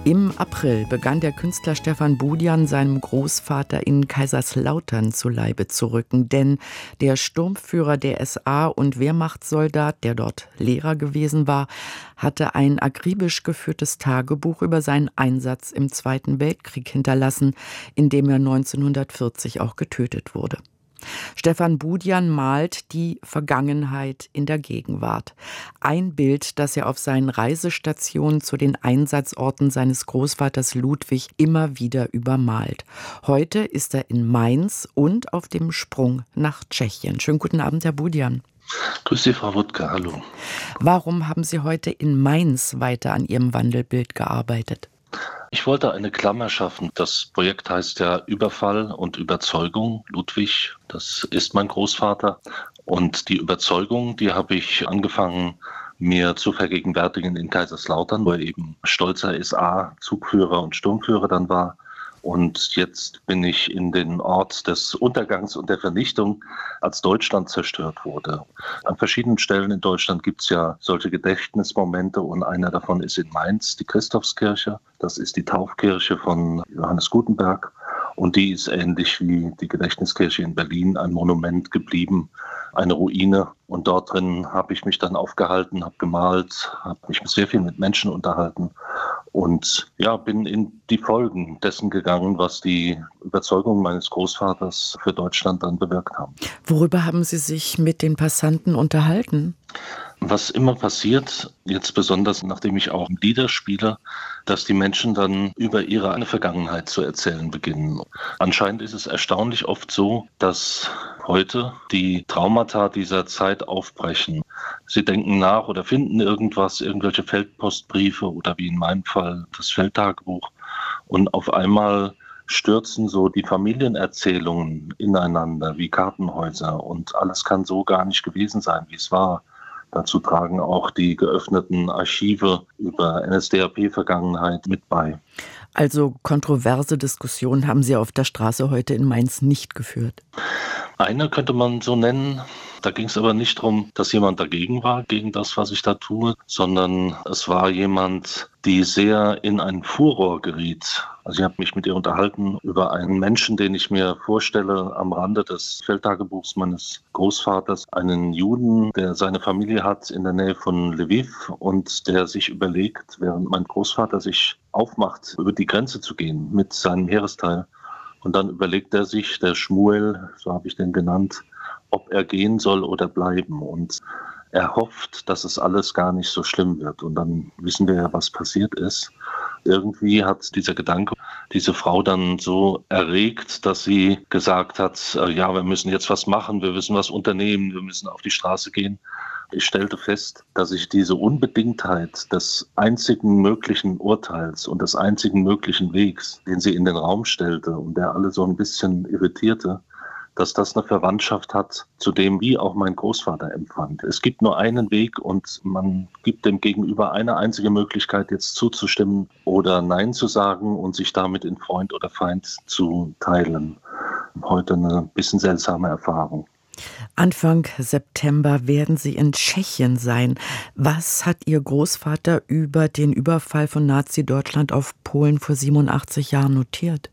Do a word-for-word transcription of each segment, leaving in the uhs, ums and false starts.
Im April begann der Künstler Stefan Budian seinem Großvater in Kaiserslautern zu Leibe zu rücken, denn der Sturmführer der S A und Wehrmachtssoldat, der dort Lehrer gewesen war, hatte ein akribisch geführtes Tagebuch über seinen Einsatz im Zweiten Weltkrieg hinterlassen, in dem er neunzehnhundertvierzig auch getötet wurde. Stefan Budian malt die Vergangenheit in der Gegenwart. Ein Bild, das er auf seinen Reisestationen zu den Einsatzorten seines Großvaters Ludwig immer wieder übermalt. Heute ist er in Mainz und auf dem Sprung nach Tschechien. Schönen guten Abend, Herr Budian. Grüß Sie, Frau Wuttke, hallo. Warum haben Sie heute in Mainz weiter an Ihrem Wandelbild gearbeitet? Ich wollte eine Klammer schaffen. Das Projekt heißt ja Überfall und Überzeugung. Ludwig, das ist mein Großvater. Und die Überzeugung, die habe ich angefangen, mir zu vergegenwärtigen in Kaiserslautern, wo er eben stolzer S A-Zugführer und Sturmführer dann war. Und jetzt bin ich in den Ort des Untergangs und der Vernichtung, als Deutschland zerstört wurde. An verschiedenen Stellen in Deutschland gibt es ja solche Gedächtnismomente und einer davon ist in Mainz, die Christophskirche. Das ist die Taufkirche von Johannes Gutenberg und die ist ähnlich wie die Gedächtniskirche in Berlin ein Monument geblieben, eine Ruine. Und dort drin habe ich mich dann aufgehalten, habe gemalt, habe mich sehr viel mit Menschen unterhalten. Und ja, bin in die Folgen dessen gegangen, was die Überzeugungen meines Großvaters für Deutschland dann bewirkt haben. Worüber haben Sie sich mit den Passanten unterhalten? Was immer passiert, jetzt besonders nachdem ich auch Lieder spiele, dass die Menschen dann über ihre eigene Vergangenheit zu erzählen beginnen. Anscheinend ist es erstaunlich oft so, dass heute die Traumata dieser Zeit aufbrechen. Sie denken nach oder finden irgendwas, irgendwelche Feldpostbriefe oder wie in meinem Fall das Feldtagebuch. Und auf einmal stürzen so die Familienerzählungen ineinander wie Kartenhäuser und alles kann so gar nicht gewesen sein, wie es war. Dazu tragen auch die geöffneten Archive über N S D A P-Vergangenheit mit bei. Also kontroverse Diskussionen haben Sie auf der Straße heute in Mainz nicht geführt? Eine könnte man so nennen. Da ging es aber nicht darum, dass jemand dagegen war, gegen das, was ich da tue, sondern es war jemand, die sehr in einen Furor geriet. Also ich habe mich mit ihr unterhalten über einen Menschen, den ich mir vorstelle am Rande des Feldtagebuchs meines Großvaters, einen Juden, der seine Familie hat in der Nähe von Lviv und der sich überlegt, während mein Großvater sich aufmacht, über die Grenze zu gehen mit seinem Heeresteil. Und dann überlegt er sich, der Schmuel, so habe ich den genannt, ob er gehen soll oder bleiben. Und er hofft, dass es alles gar nicht so schlimm wird. Und dann wissen wir ja, was passiert ist. Irgendwie hat dieser Gedanke diese Frau dann so erregt, dass sie gesagt hat, ja, wir müssen jetzt was machen, wir müssen was unternehmen, wir müssen auf die Straße gehen. Ich stellte fest, dass ich diese Unbedingtheit des einzigen möglichen Urteils und des einzigen möglichen Wegs, den sie in den Raum stellte und der alle so ein bisschen irritierte, dass das eine Verwandtschaft hat zu dem, wie auch mein Großvater empfand. Es gibt nur einen Weg und man gibt dem Gegenüber eine einzige Möglichkeit, jetzt zuzustimmen oder Nein zu sagen und sich damit in Freund oder Feind zu teilen. Heute eine bisschen seltsame Erfahrung. Anfang September werden Sie in Tschechien sein. Was hat Ihr Großvater über den Überfall von Nazi-Deutschland auf Polen vor siebenundachtzig Jahren notiert?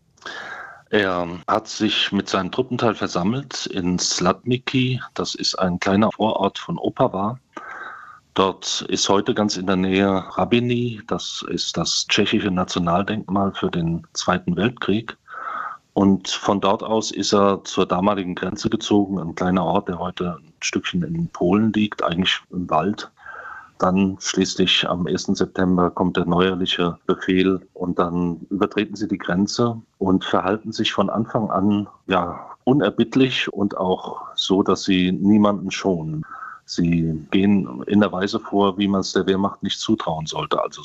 Er hat sich mit seinem Truppenteil versammelt in Sladniki. Das ist ein kleiner Vorort von Opava. Dort ist heute ganz in der Nähe Rabini. Das ist das tschechische Nationaldenkmal für den Zweiten Weltkrieg. Und von dort aus ist er zur damaligen Grenze gezogen, ein kleiner Ort, der heute ein Stückchen in Polen liegt, eigentlich im Wald. Dann schließlich am ersten September kommt der neuerliche Befehl und dann übertreten sie die Grenze und verhalten sich von Anfang an ja unerbittlich und auch so, dass sie niemanden schonen. Sie gehen in der Weise vor, wie man es der Wehrmacht nicht zutrauen sollte, also